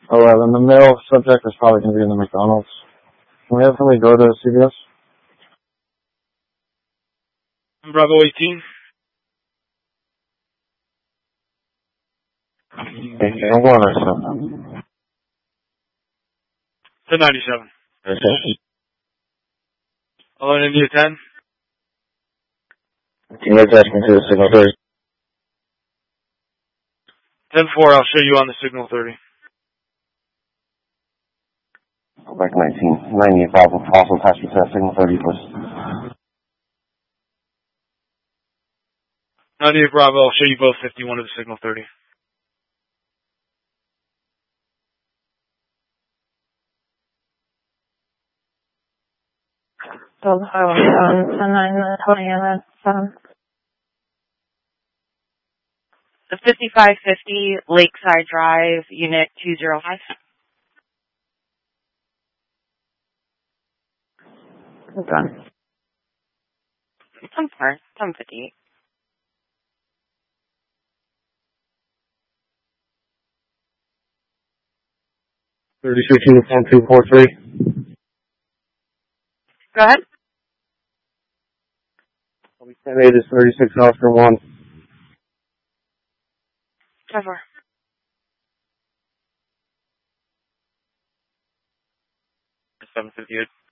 11. The male subject is probably going to be in the McDonald's. Can we have somebody go to CVS? Bravo 18. I'm going to 1097. Okay. Hello, India 10. Can you attach me to the signal 30? 10-4, I'll show you on the signal 30. Back 19. 95 will also attach me to that signal 30, please. 98 Bravo, I'll show you both 51 to the signal 30. So, 10-9, 20, and 7. The 5550 Lakeside Drive, Unit 205. Done. 10-4, 1058. Go ahead. 10-8 is 36 Oscar 1. 10-4. 758.